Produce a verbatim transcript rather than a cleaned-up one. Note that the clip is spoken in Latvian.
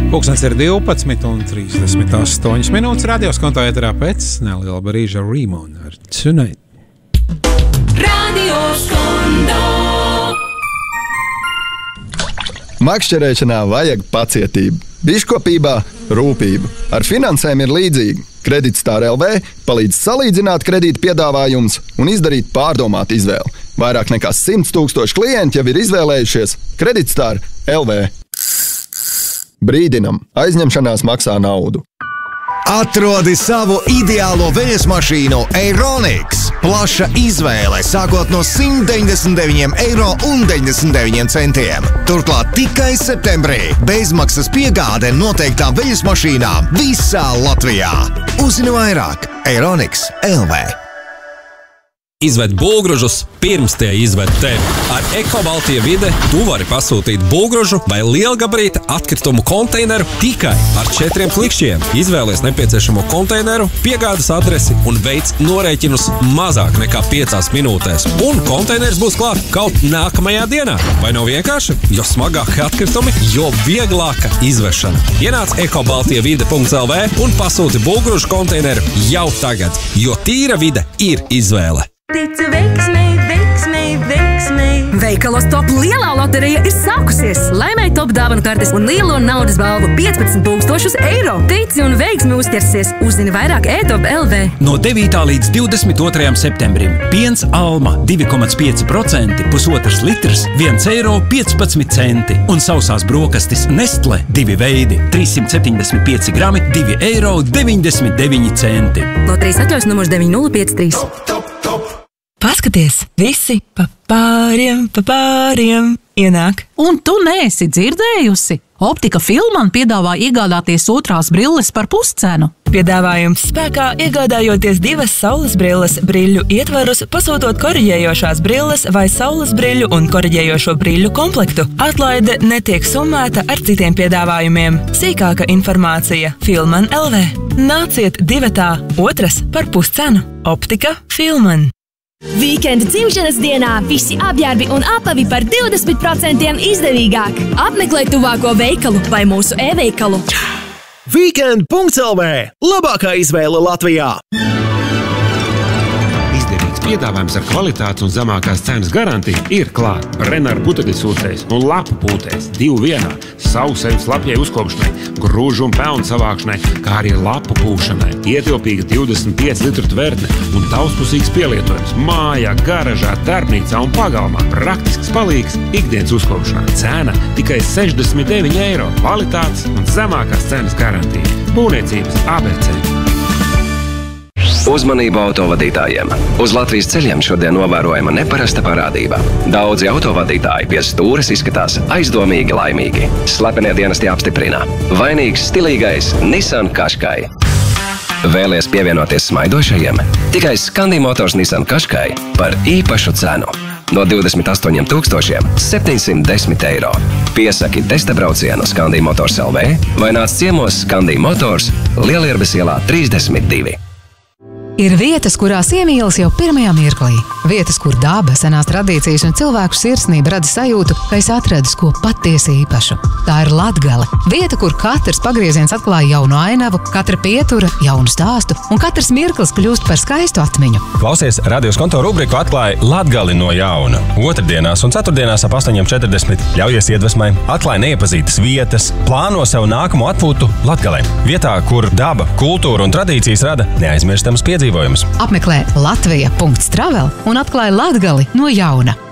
Pulkstens ir divpadsmit un trīsdesmit astoņas minūtes. Radio Skonto ēterā pēc neliela brīža Rīmona ar Tonight. Radio Skonto. Makšķerēšanā vajag pacietību, biškopībā rūpību. Ar finansēm ir līdzīgi. Kreditstar L V palīdz salīdzināt kredīta piedāvājumus un izdarīt pārdomātu izvēli. Vairāk nekā simts tūkstoši klienti jau ir izvēlējušies Kreditstar L V. Brīdinam, aizņemšanās maksā naudu. Atrodi savu ideālo veļas mašīnu Eironix. Plaša izvēle, sākot no simt deviņdesmit deviņiem eiro un deviņdesmit deviņiem centiem. Turklāt tikai septembrī bezmaksas piegāde noteiktām veļas mašīnām visā Latvijā. Uzzini vairāk Eironix L V. Izved būvgrūžus pirms tie izved tevi. Ar Ekobaltija vide tu vari pasūtīt būvgrūžu vai lielgabarīta atkritumu konteineru tikai ar četriem klikšķiem. Izvēlies nepieciešamo konteineru, piegādes adresi un veic norēķinus mazāk nekā piecās minūtēs. Un konteiners būs klāt kaut nākamajā dienā. Vai nav vienkārši? Jo smagāki atkritumi, jo vieglāka izvešana. Ienāc ekobaltija vide punkts L V un pasūti būvgrūžu konteineru jau tagad, jo tīra vide ir izvēle. Tici veiksmei, veiksmei, veiksmei. Veikalos Top lielā loterija ir sākusies. Laimēji Top dāvanu kartes un lielo naudas balvu piecpadsmit tūkstošus eiro. Tici un veiksmi uzķersies. Uzzini vairāk e-top L V. No devītā līdz divdesmit otrajam septembrim. Piens Alma divi komats pieci procenti, pusotrs litrs, viens eiro piecpadsmit centi. Un sausās brokastis Nestle divi veidi, trīssimt septiņdesmit pieci grami, divi eiro deviņdesmit deviņi centi. Loterijas atļaus numurs deviņi nulle pieci trīs. Paskaties, visi pa pāriem, pa pāriem ienāk. Un tu neesi dzirdējusi? Optika Filman piedāvā iegādāties otrās brilles par puscenu. Piedāvājums spēkā iegādājoties divas saules brilles brīļu ietvarus, pasūtot koriģējošās brilles vai saules brīļu un koriģējošo brīļu komplektu. Atlaide netiek summēta ar citiem piedāvājumiem. Sīkāka informācija Filman L V. Nāciet divatā, otras par puscenu. Optika Filman. Vīkenda dzimšanas dienā visi apģērbi un apavi par divdesmit procentiem izdevīgāk. Apmeklē tuvāko veikalu vai mūsu e-veikalu. Weekend punkts L V. Labākā izvēle Latvijā. Izdevīgs piedāvājums ar kvalitātes un zemākās cenas garantiju ir klāt. Renāra putekļu sūtējs un lapu pūtējs divu vienā, sausējums lapjai uzkopšanai, grūžu un pelnu savākšanai, kā arī lapu pūšanai. Ietilpīga divdesmit pieci litru tvertne un daudzpusīgs pielietojums mājā, garažā, darbnīcā un pagalmā. Praktisks palīgs ikdienas uzkopšanā. Cena tikai sešdesmit deviņi eiro. Kvalitātes un zemākās cenas garantija. Būvniecības A B C. Uzmanību autovadītājiem! Uz Latvijas ceļiem šodien novērojama neparasta parādība. Daudzi autovadītāji pie stūres izskatās aizdomīgi laimīgi. Slepenie dienesti apstiprina. Vainīgs stilīgais Nissan Qashqai. Vēlies pievienoties smaidošajiem? Tikai Scandi Motors Nissan Qashqai par īpašu cenu. No divdesmit astoņiem tūkstošiem septiņsimt desmit eiro. Piesaki testa braucienu Scandi Motors L V vai nāc ciemos Scandi Motors Lielierbes ielā trīsdesmit divi. Ir vietas, kurās iemīlas jau pirmajā mirklī. Vietas, kur daba, senās tradīcijas un cilvēku sirsnība rada sajūtu, ka es atradis ko patiesi īpašu. Tā ir Latgale. Vieta, kur katrs pagrieziens atklāja jaunu ainavu, katra pietura jaunu stāstu un katrs mirklis kļūst par skaistu atmiņu. Klausies Radio Skonto rubriku Atklāj Latgali no jauna. Otrdienās un ceturtdienās ap astoņiem četrdesmit ļaujies iedvesmai, atklāj neiepazītas vietas, plāno savu nākamo atpūtu Latgalē. Vietā, kur daba, kultūra un tradīcijas rada neaizmirstams piedzīvojums. Apmeklē latvija punkts travel un atklāj Latgali no jauna.